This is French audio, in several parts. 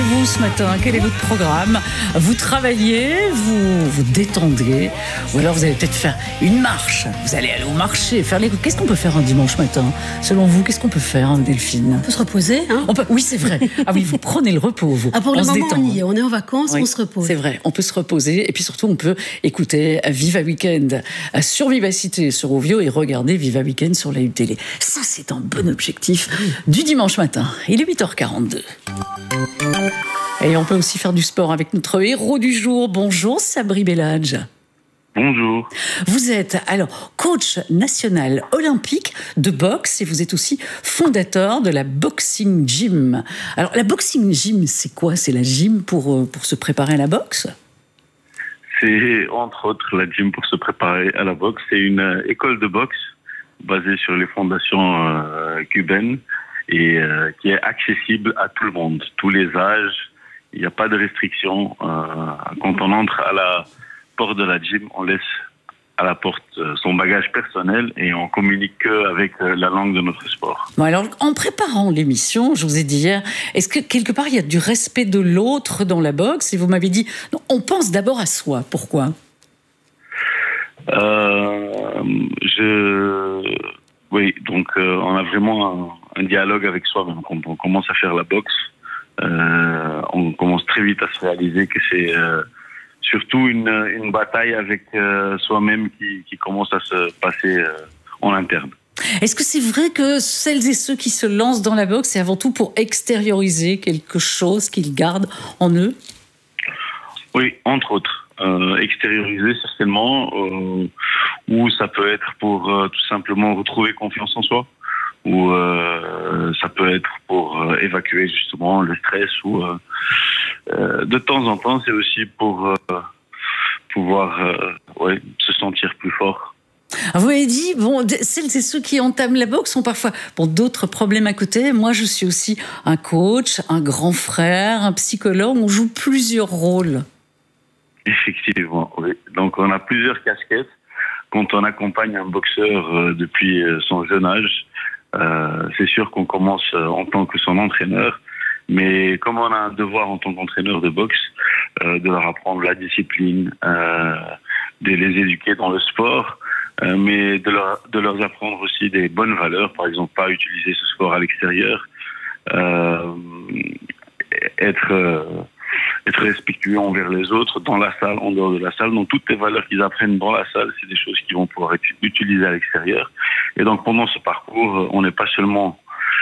faites-vous ce matin? Quel est votre programme? Vous travaillez, vous détendez, ou alors vous allez peut-être faire une marche. Vous allez aller au marché, faire les... Qu'est-ce qu'on peut faire un dimanche matin? Selon vous, qu'est-ce qu'on peut faire, Delphine? On peut se reposer, hein? Oui, c'est vrai. Ah oui, vous prenez le repos, vous. Ah, pour le moment, détend. on est en vacances, oui, on se repose. C'est vrai, on peut se reposer, et puis surtout, on peut écouter Viva Weekend sur Vivacité, sur Ovio, et regarder Viva Weekend sur la télé. Ça, c'est un bon objectif du dimanche matin. Il est 8h42. Et on peut aussi faire du sport avec notre héros du jour. Bonjour Sabri Belhadj. Bonjour. Vous êtes alors coach national olympique de boxe et vous êtes aussi fondateur de la Boxing Gym. Alors la Boxing Gym, c'est quoi? C'est la gym pour se préparer à la boxe? C'est entre autres la gym pour se préparer à la boxe. C'est une école de boxe basée sur les fondations cubaines et qui est accessible à tout le monde, tous les âges. Il n'y a pas de restrictions. Quand on entre à la porte de la gym, on laisse à la porte son bagage personnel et on communique qu'avec la langue de notre sport. Bon, alors, en préparant l'émission, je vous ai dit hier, est-ce que quelque part il y a du respect de l'autre dans la boxe? Et vous m'avez dit, non, on pense d'abord à soi. Pourquoi? Oui, donc on a vraiment un dialogue avec soi-même. Quand on commence à faire la boxe, on commence très vite à se réaliser que c'est surtout une bataille avec soi-même qui commence à se passer en interne. Est-ce que c'est vrai que celles et ceux qui se lancent dans la boxe, c'est avant tout pour extérioriser quelque chose qu'ils gardent en eux? Oui, entre autres. Extérioriser certainement, ou ça peut être pour tout simplement retrouver confiance en soi, ou ça peut être pour évacuer justement le stress, ou de temps en temps c'est aussi pour pouvoir se sentir plus fort. Vous m'avez dit, bon, celles et ceux qui entament la boxe ont parfois d'autres problèmes à côté. Moi, je suis aussi un coach, un grand frère, un psychologue. On joue plusieurs rôles. Effectivement, oui. Donc, on a plusieurs casquettes. Quand on accompagne un boxeur depuis son jeune âge, c'est sûr qu'on commence en tant que son entraîneur. Mais comme on a un devoir en tant qu'entraîneur de boxe, de leur apprendre la discipline, de les éduquer dans le sport, mais de leur apprendre aussi des bonnes valeurs, par exemple pas utiliser ce sport à l'extérieur, être respectueux envers les autres, dans la salle, en dehors de la salle. Donc toutes les valeurs qu'ils apprennent dans la salle, c'est des choses qu'ils vont pouvoir utiliser à l'extérieur. Et donc pendant ce parcours, on n'est pas seulement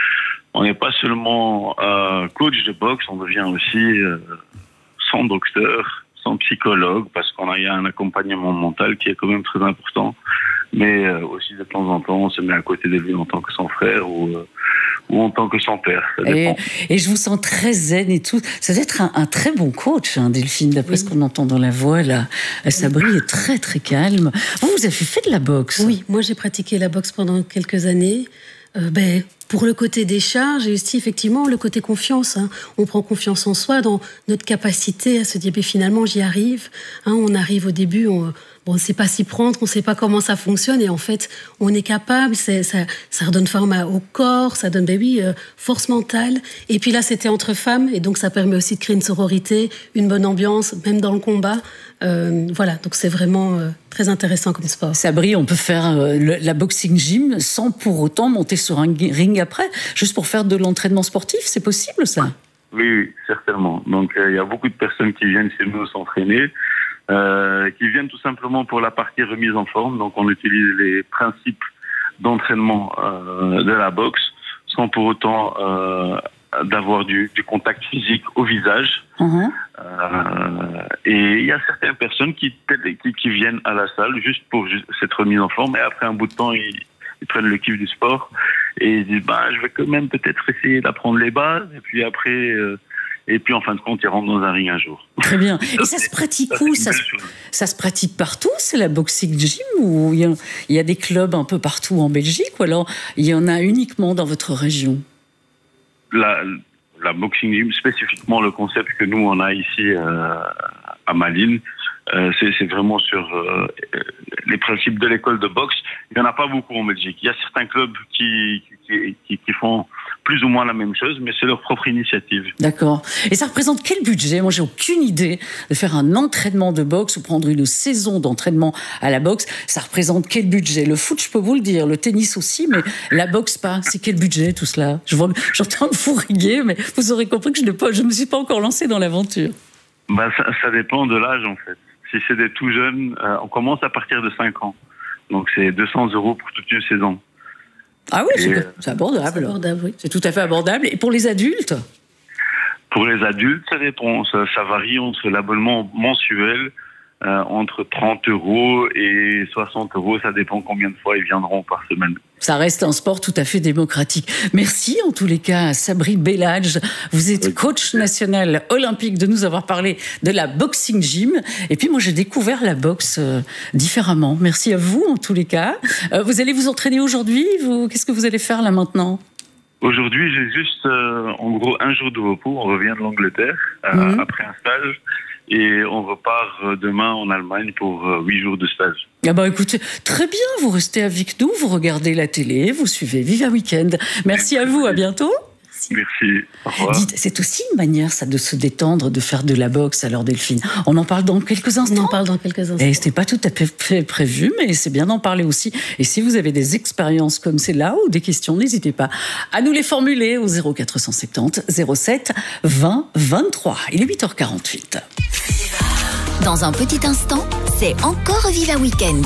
coach de boxe, on devient aussi son docteur, son psychologue, parce y a un accompagnement mental qui est quand même très important. Mais aussi de temps en temps, on se met à côté de lui en tant que son frère ou en tant que son père. Ça dépend. Et je vous sens très zen et tout. Ça doit être un très bon coach, Delphine, d'après ce qu'on entend dans la voix. Là. Sabri est très très calme. Vous avez fait de la boxe? Oui, moi j'ai pratiqué la boxe pendant quelques années. Pour le côté des charges et aussi effectivement le côté confiance. On prend confiance en soi, dans notre capacité à se dire finalement j'y arrive. On arrive au début, on ne sait pas s'y prendre, on ne sait pas comment ça fonctionne et en fait on est capable, ça redonne forme au corps, ça donne force mentale. Et puis là c'était entre femmes et donc ça permet aussi de créer une sororité, une bonne ambiance, même dans le combat. Voilà, donc c'est vraiment très intéressant comme sport. Sabri, on peut faire la boxing gym sans pour autant monter sur un ring après, juste pour faire de l'entraînement sportif, c'est possible ça? Oui, certainement. Donc il y a beaucoup de personnes qui viennent chez nous s'entraîner, qui viennent tout simplement pour la partie remise en forme. Donc on utilise les principes d'entraînement de la boxe sans pour autant d'avoir du contact physique au visage. Et il y a certaines personnes qui viennent à la salle juste pour cette remise en forme et après un bout de temps ils prennent le kiff du sport et ils disent je vais quand même peut-être essayer d'apprendre les bases et puis après en fin de compte ils rentrent dans un ring un jour. Très bien. Et ça se pratique où? Ça se pratique partout? C'est la boxing gym ou il y a des clubs un peu partout en Belgique ou alors il y en a uniquement dans votre région? La boxing gym, spécifiquement le concept que nous on a ici à Malines, C'est vraiment sur les principes de l'école de boxe. Il n'y en a pas beaucoup en Belgique. Il y a certains clubs qui font plus ou moins la même chose, mais c'est leur propre initiative. D'accord. Et ça représente quel budget? Moi, j'ai aucune idée de faire un entraînement de boxe ou prendre une saison d'entraînement à la boxe. Ça représente quel budget? Le foot, je peux vous le dire, le tennis aussi, mais la boxe pas. C'est quel budget tout cela? J'entends que vous riez, mais vous aurez compris que je me suis pas encore lancée dans l'aventure. Ça dépend de l'âge en fait. Si c'est des tout jeunes, on commence à partir de 5 ans. Donc c'est 200 € pour toute une saison. Ah oui, c'est abordable. C'est abordable, oui. C'est tout à fait abordable. Et pour les adultes? Pour les adultes, ça dépend. Ça varie entre l'abonnement mensuel, entre 30 € et 60 €. Ça dépend combien de fois ils viendront par semaine. Ça reste un sport tout à fait démocratique. Merci en tous les cas à Sabri Belhadj. Vous êtes coach national olympique, de nous avoir parlé de la boxing gym. Et puis moi j'ai découvert la boxe différemment. Merci à vous en tous les cas. Vous allez vous entraîner aujourd'hui? Qu'est-ce que vous allez faire là maintenant? Aujourd'hui, j'ai juste en gros 1 jour de repos. On revient de l'Angleterre après un stage. Et on repart demain en Allemagne pour 8 jours de stage. Ah bah écoutez, très bien, vous restez avec nous, vous regardez la télé, vous suivez Viva Weekend. Merci à vous, à bientôt. Merci. Au revoir. Dites, c'est aussi une manière, ça, de se détendre, de faire de la boxe, alors Delphine. On en parle dans quelques instants. On en parle dans quelques instants. Et c'était pas tout à fait prévu, mais c'est bien d'en parler aussi. Et si vous avez des expériences comme celle-là ou des questions, n'hésitez pas à nous les formuler au 0470 07 20 23. Il est 8h48. Dans un petit instant, c'est encore Viva Weekend.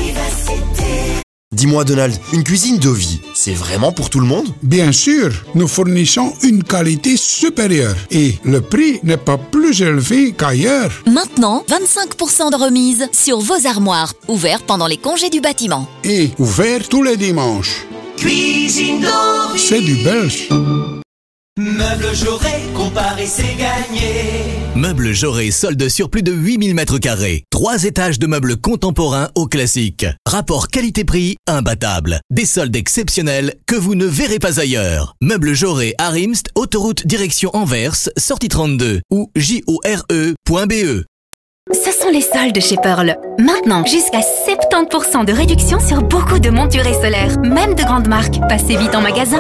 Dis-moi Donald, une cuisine de vie, c'est vraiment pour tout le monde? Bien sûr, nous fournissons une qualité supérieure et le prix n'est pas plus élevé qu'ailleurs. Maintenant, 25% de remise sur vos armoires, ouverts pendant les congés du bâtiment. Et ouvert tous les dimanches. Cuisine d'Orville. C'est du belge. Meubles Jaurès, comparer c'est gagné. Meubles Jaurès solde sur plus de 8000 m². 3 étages de meubles contemporains au classique. Rapport qualité-prix imbattable. Des soldes exceptionnels que vous ne verrez pas ailleurs. Meubles Jaurès à Rimst, autoroute direction Anvers, sortie 32 ou jore.be. Ce sont les soldes chez Pearl. Maintenant, jusqu'à 70% de réduction sur beaucoup de monturés solaires, même de grandes marques. Passez vite en magasin.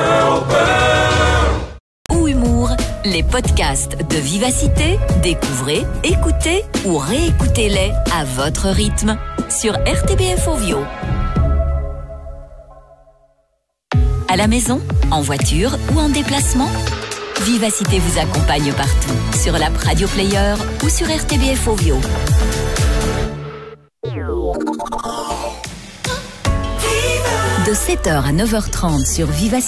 Ou humour, les podcasts de Vivacité, découvrez, écoutez ou réécoutez-les à votre rythme sur RTBF Ovio. À la maison, en voiture ou en déplacement, Vivacité vous accompagne partout, sur l'app Radio Player ou sur RTBF Ovio. De 7h à 9h30 sur Vivacité.